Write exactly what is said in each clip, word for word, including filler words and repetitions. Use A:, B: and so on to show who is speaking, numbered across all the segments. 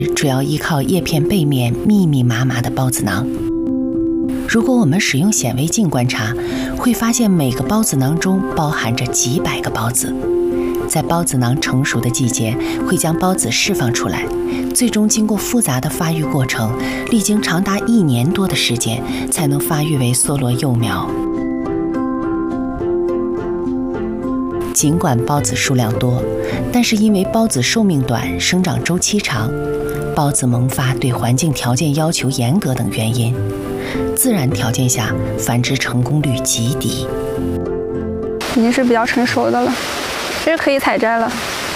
A: 主要依靠叶片背面密密麻麻的孢子囊。如果我们使用显微镜观察，会发现每个孢子囊中包含着几百个孢子。在孢子囊成熟的季节，会将孢子释放出来，最终经过复杂的发育过程，历经长达一年多的时间，才能发育为梭罗幼苗。尽管孢子数量多，但是因为孢子寿命短、生长周期长、孢子萌发对环境条件要求严格等原因，自然条件下繁殖成功率极低。
B: 已经是比较成熟的了，这是可以采摘了。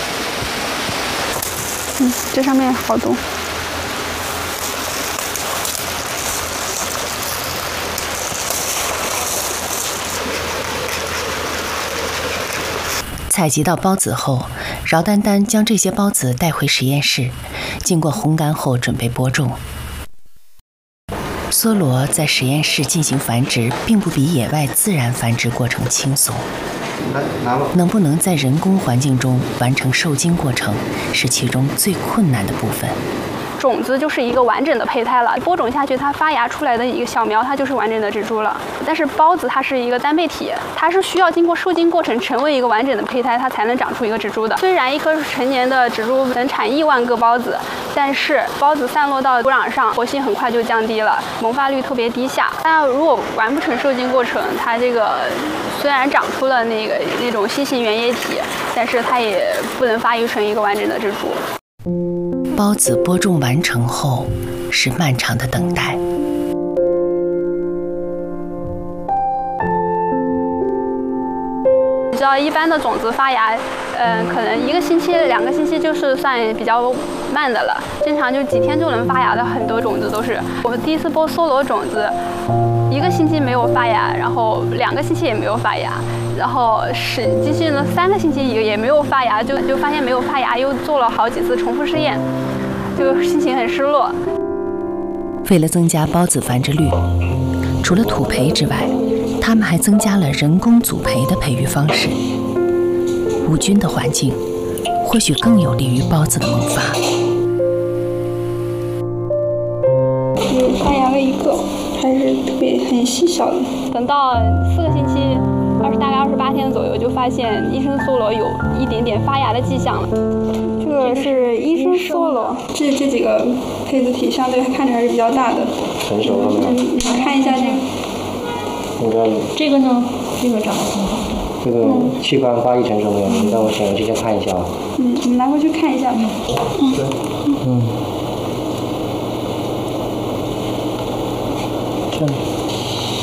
B: 嗯，这上面好多。
A: 采集到孢子后，饶丹丹将这些孢子带回实验室，经过烘干后准备播种。梭罗在实验室进行繁殖，并不比野外自然繁殖过程轻松。能不能在人工环境中完成受精过程，是其中最困难的部分。
B: 种子就是一个完整的胚胎了，播种下去，它发芽出来的一个小苗，它就是完整的植株了。但是孢子它是一个单倍体，它是需要经过受精过程成为一个完整的胚胎，它才能长出一个植株的。虽然一棵成年的植株能产亿万个孢子，但是孢子散落到土壤上，活性很快就降低了，萌发率特别低下。但如果完不成受精过程，它这个虽然长出了那个那种新型原液体，但是它也不能发育成一个完整的植株。
A: 孢子播种完成后，是漫长的等待。
B: 你知道，一般的种子发芽，嗯、呃，可能一个星期、两个星期就是算比较慢的了。经常就几天就能发芽的很多种子都是。我第一次播梭罗种子，一个星期没有发芽，然后两个星期也没有发芽。然后是继续了三个星期也也没有发芽，就就发现没有发芽，又做了好几次重复试验，就心情很失落。
A: 为了增加孢子繁殖率，除了土培之外，他们还增加了人工组培的培育方式。无菌的环境或许更有利于孢子的萌发。
B: 又发芽了一个，还是特别很细小的。等到四个星期。二十大概二十八天左右，就发现医生梭罗有一点点发芽的迹象了。这个是医生梭罗，这这几个胚子体相对看着还是比较大的。
C: 成熟了没有？
B: 你看一下这个。
C: 应该。
D: 这个呢？这个长得很好。
C: 这个器官发育成熟没有？你让我显微镜先看一下啊。
B: 嗯，你拿过去看一下吧。
C: 嗯。嗯。这。